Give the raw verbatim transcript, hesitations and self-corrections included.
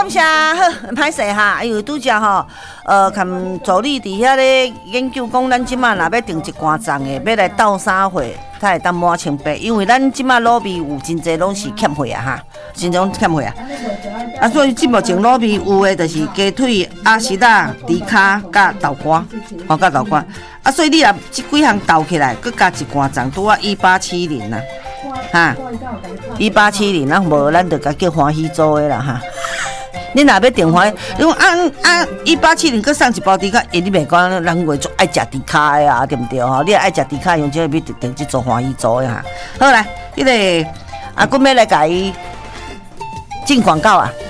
感谢，好，歹势哈，因为拄则吼，呃，看助理伫遐咧研究讲，咱即马若要订一罐粽的，要来斗啥货，才会当满清白，因为咱即马卤味有真侪拢是欠货啊哈，真种欠货啊。啊，所以即目前卤味有诶，就是鸡腿、鸭舌仔、猪骹甲豆干，吼甲豆干。啊，所以你若即几项斗起来，佮加一罐粽，拄啊一八七零啦，哈，一八七零，咱无咱就甲叫欢喜做诶啦哈。你若要订欢喜，因为按按一八七零，佮送一包猪骹，欸，你袂讲人话做爱食猪骹诶啊，对毋对吼？你爱食猪骹，用这个要订即做欢喜做诶哈。好来，迄、那个阿公要来甲伊进广告啊。